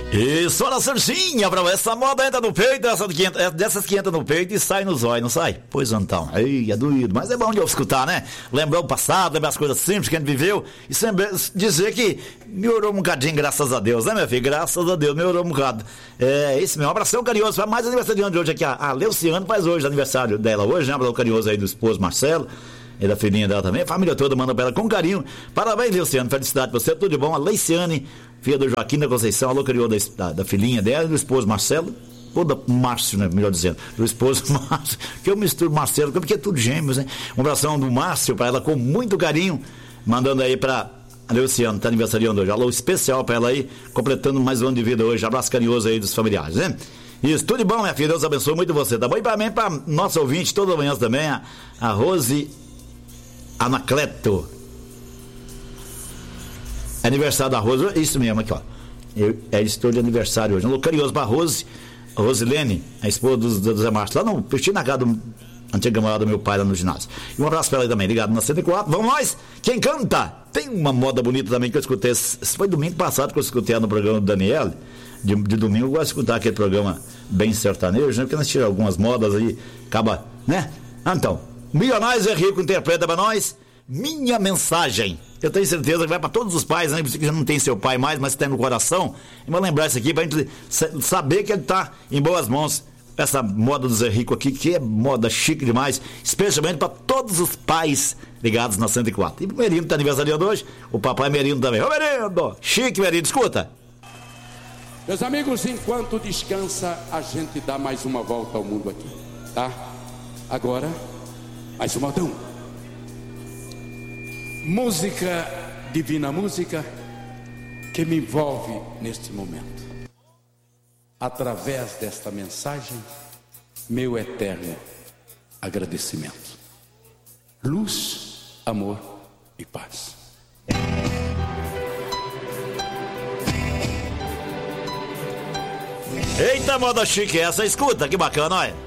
Isso, olha a Serginha, pra essa moda entra no peito, dessas que entra no peito e sai nos olhos, não sai? Pois então, aí é doído, mas é bom de eu escutar, né? Lembrar o passado, lembrar as coisas simples que a gente viveu e sempre dizer que melhorou um bocadinho, graças a Deus, né, meu filho? Graças a Deus, melhorou um bocado. É isso mesmo, abração carinhoso, para mais aniversário de hoje aqui, a Leuciane faz hoje aniversário dela hoje, né? Abração carinhoso aí do esposo Marcelo. E da filhinha dela também, a família toda manda pra ela com carinho. Parabéns, Luciano, felicidade pra você, tudo de bom. A Leiciane, filha do Joaquim da Conceição, alô, carinhoso da filhinha dela e do esposo Marcelo, ou da Márcio, né, melhor dizendo, do esposo Márcio, que eu misturo Marcelo, porque é tudo gêmeos, né? Um abração do Márcio pra ela com muito carinho, mandando aí pra a Luciano, tá aniversariando hoje, alô especial pra ela aí, completando mais um ano de vida hoje, abraço carinhoso aí dos familiares, né? Isso, tudo de bom, minha filha, Deus abençoe muito você, tá bom? E pra mim, pra nossa ouvinte, todas as manhãs também, a Rose Anacleto, aniversário da Rose, isso mesmo aqui, ó. Estou de aniversário hoje. Um carinhoso pra Rosilene, a esposa do Zé Márcio, lá no Peixinho na casa do antiga morada do meu pai lá no ginásio. E um abraço pra ela aí também, ligado na 104. Vamos nós! Quem canta? Tem uma moda bonita também que eu escutei. Foi domingo passado que eu escutei no programa do Daniel. De domingo eu gosto de escutar aquele programa bem sertanejo, né? Porque nós tiramos algumas modas aí, acaba, né? Então, Milionários é Rico interpreta pra nós Minha Mensagem. Eu tenho certeza que vai pra todos os pais, né? Você que já não tem seu pai mais, mas tem no coração. E vou lembrar isso aqui pra gente saber que ele tá em boas mãos. Essa moda do Zé Rico aqui, que é moda chique demais, especialmente pra todos os pais ligados na 104. E o Merindo tá aniversariando hoje, o papai Merindo também. Ô Merindo, chique Merindo, escuta. Meus amigos, enquanto descansa, a gente dá mais uma volta ao mundo aqui, tá? Agora, mais um modão. Música, divina música, que me envolve neste momento. Através desta mensagem, meu eterno agradecimento. Luz, amor e paz. Eita, moda chique essa, escuta, que bacana, olha.